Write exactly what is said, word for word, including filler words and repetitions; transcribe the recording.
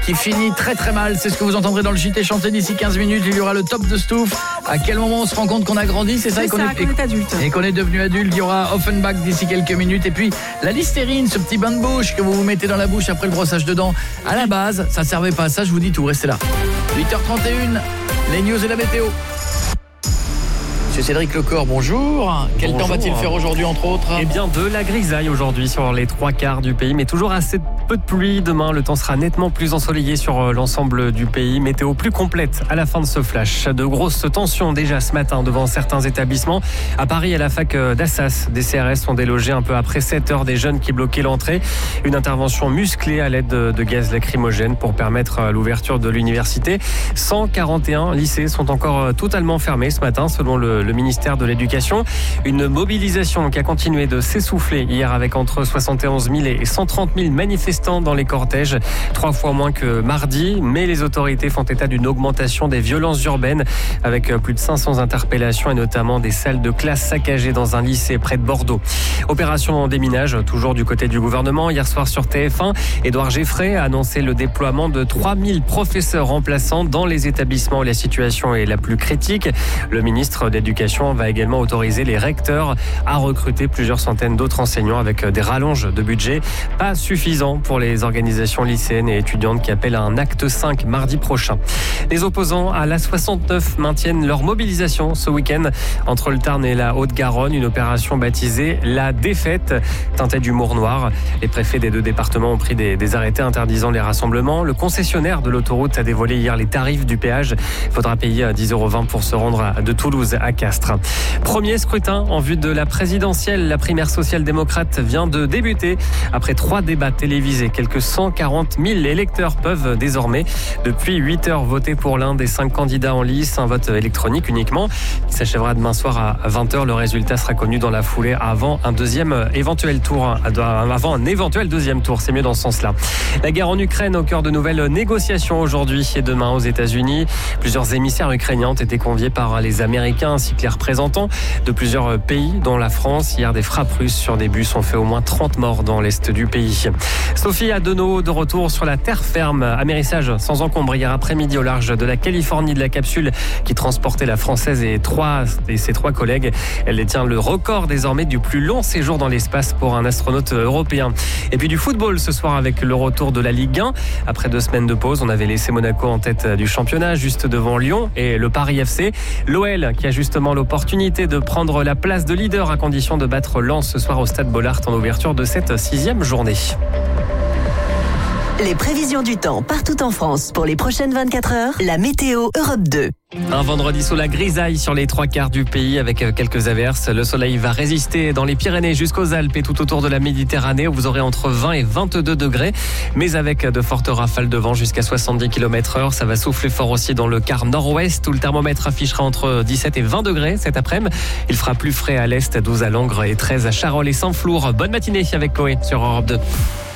qui finit très très mal. C'est ce que vous entendrez dans le J T chanté d'ici quinze minutes. Il y aura le top de Stouff. À quel moment on se rend compte qu'on a grandi, c'est ça, C'est et qu'on ça, est, qu'on est adulte. Et qu'on est devenu adulte. Il y aura Offenbach d'ici quelques minutes. Et puis la Listerine, ce petit bain de bouche que vous vous mettez dans la bouche après le brossage de dents. À la base, ça servait pas à ça, je vous dis tout, restez là. huit heures trente et une, les news et la météo. Monsieur Cédric Lecor, bonjour. Quel Bonjour. temps va-t-il faire aujourd'hui, entre autres ? Eh bien, de la grisaille aujourd'hui sur les trois quarts du pays, mais toujours assez peu de pluie. Demain, le temps sera nettement plus ensoleillé sur l'ensemble du pays. Météo plus complète à la fin de ce flash. De grosses tensions déjà ce matin devant certains établissements. À Paris, à la fac d'Assas, des C R S sont délogés un peu après sept heures des jeunes qui bloquaient l'entrée. Une intervention musclée à l'aide de gaz lacrymogène pour permettre l'ouverture de l'université. cent quarante et un lycées sont encore totalement fermés ce matin, selon le le ministère de l'Éducation. Une mobilisation qui a continué de s'essouffler hier avec entre soixante et onze mille et cent trente mille manifestants dans les cortèges. Trois fois moins que mardi, mais les autorités font état d'une augmentation des violences urbaines avec plus de cinq cents interpellations et notamment des salles de classe saccagées dans un lycée près de Bordeaux. Opération déminage, toujours du côté du gouvernement. Hier soir sur T F un, Édouard Geffray a annoncé le déploiement de trois mille professeurs remplaçants dans les établissements où la situation est la plus critique. Le ministre d'Éducation va également autoriser les recteurs à recruter plusieurs centaines d'autres enseignants avec des rallonges de budget. Pas suffisant pour les organisations lycéennes et étudiantes qui appellent à un acte cinq mardi prochain. Les opposants à l'A soixante-neuf maintiennent leur mobilisation ce week-end entre le Tarn et la Haute-Garonne. Une opération baptisée La Défaite, teintée d'humour noir. Les préfets des deux départements ont pris des, des arrêtés interdisant les rassemblements. Le concessionnaire de l'autoroute a dévoilé hier les tarifs du péage. Il faudra payer dix euros vingt pour se rendre de Toulouse à Castres. Premier scrutin en vue de la présidentielle. La primaire social-démocrate vient de débuter. Après trois débats télévisés, quelques cent quarante mille électeurs peuvent désormais, depuis huit heures, voter pour l'un des cinq candidats en lice. Un vote électronique uniquement. Il s'achèvera demain soir à vingt heures. Le résultat sera connu dans la foulée avant un deuxième éventuel tour. Avant un éventuel deuxième tour. C'est mieux dans ce sens-là. La guerre en Ukraine au cœur de nouvelles négociations aujourd'hui et demain aux États-Unis. Plusieurs émissaires ukrainiens ont été conviés par les Américains ainsi que les représentants de plusieurs pays, dont la France. Hier, des frappes russes sur des bus ont fait au moins trente morts dans l'est du pays. Sophie Adenau de retour sur la terre ferme. Amérissage sans encombre hier après-midi au large de la Californie de la capsule qui transportait la Française et, trois, et ses trois collègues. Elle détient le record désormais du plus long séjour dans l'espace pour un astronaute européen. Et puis du football ce soir avec le retour de la Ligue un. Après deux semaines de pause, on avait laissé Monaco en tête du championnat, juste devant Lyon et le Paris F C. L'O L qui a justement l'opportunité de prendre la place de leader à condition de battre Lens ce soir au Stade Bollaert en ouverture de cette sixième journée. Les prévisions du temps partout en France pour les prochaines vingt-quatre heures, la météo Europe deux. Un vendredi sous la grisaille sur les trois quarts du pays avec quelques averses. Le soleil va résister dans les Pyrénées jusqu'aux Alpes et tout autour de la Méditerranée où vous aurez entre vingt et vingt-deux degrés, mais avec de fortes rafales de vent jusqu'à soixante-dix kilomètres heure. Ça va souffler fort aussi dans le quart nord-ouest où le thermomètre affichera entre dix-sept et vingt degrés cet après-midi. Il fera plus frais à l'est, douze à Langres et treize à Charolles et Saint-Flour. Bonne matinée avec Coé sur Europe deux.